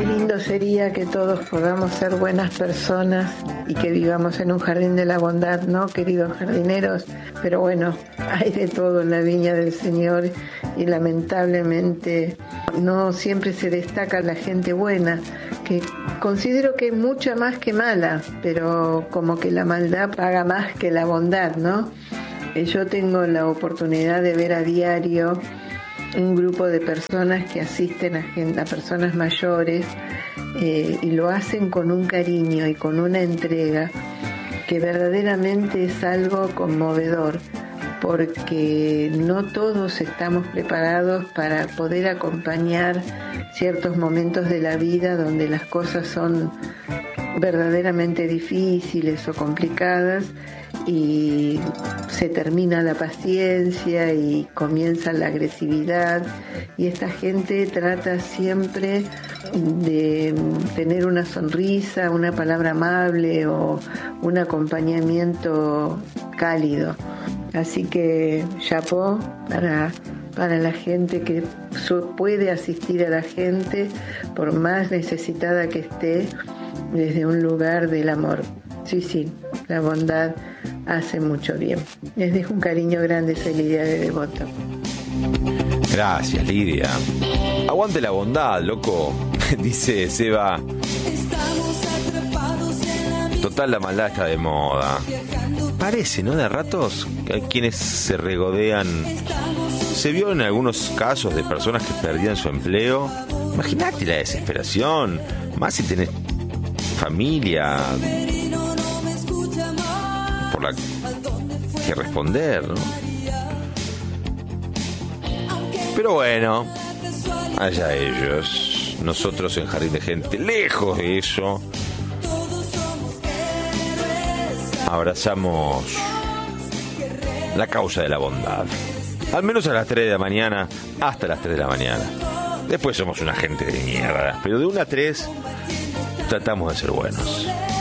Qué lindo sería que todos podamos ser buenas personas y que vivamos en un jardín de la bondad, ¿no, queridos jardineros? Pero bueno, hay de todo en la viña del Señor y lamentablemente no siempre se destaca la gente buena, que considero que es mucha más que mala, pero como que la maldad paga más que la bondad, ¿no? Yo tengo la oportunidad de ver a diario un grupo de personas que asisten a personas mayores y lo hacen con un cariño y con una entrega que verdaderamente es algo conmovedor, porque no todos estamos preparados para poder acompañar ciertos momentos de la vida donde las cosas son verdaderamente difíciles o complicadas y se termina la paciencia y comienza la agresividad, y esta gente trata siempre de tener una sonrisa, una palabra amable o un acompañamiento cálido. Así que chapó para la gente que puede asistir a la gente por más necesitada que esté, desde un lugar del amor. Sí, la bondad hace mucho bien. Les dejo un cariño grande, soy Lidia de Devoto. Gracias, Lidia. Aguante la bondad, loco, dice Seba. Total, la maldad está de moda. Parece, ¿no? De ratos hay quienes se regodean. Se vio en algunos casos de personas que perdían su empleo. Imagínate la desesperación, más si tenés familia por la que responder, ¿no? Pero bueno, allá ellos. Nosotros en Jardín de Gente, lejos de eso, abrazamos la causa de la bondad. Al menos a las 3 de la mañana, hasta las 3 de la mañana. Después somos una gente de mierda, pero de 1 a 3 tratamos de ser buenos.